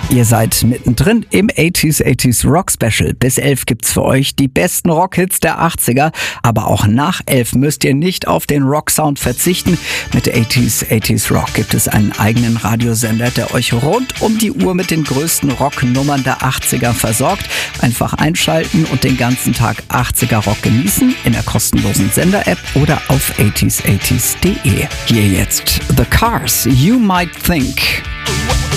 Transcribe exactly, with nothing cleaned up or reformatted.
Ihr seid mittendrin im achtziger achtziger Rock Special. Bis elf gibt's für euch die besten Rockhits der achtziger. Aber auch nach elf müsst ihr nicht auf den Rocksound verzichten. Mit achtziger achtziger Rock gibt es einen eigenen Radiosender, der euch rund um die Uhr mit den größten Rocknummern der achtziger versorgt. Einfach einschalten und den ganzen Tag achtziger Rock genießen in der kostenlosen Sender-App oder auf achtziger achtziger punkt de. Hier jetzt The Cars, You Might Think.